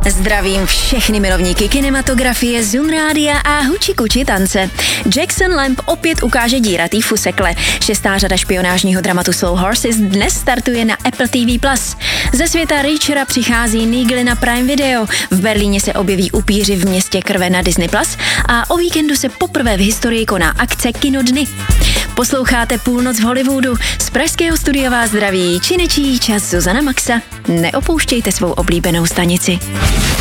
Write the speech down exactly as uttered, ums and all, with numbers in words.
Zdravím všechny milovníky kinematografie, Zoom rádia a huči kuči tance. Jackson Lamb opět ukáže díratý fusekle. Šestá řada špionážního dramatu Slow Horses dnes startuje na Apple T V plus. Ze světa Reachera přichází Neagle na Prime Video. V Berlíně se objeví upíři v městě krve na Disney plus a o víkendu se poprvé v historii koná akce Kinodny. Posloucháte Půlnoc v Hollywoodu. Z pražského studia vás zdraví činečí čas Zuzana Maxa. Neopouštějte svou oblíbenou stanici.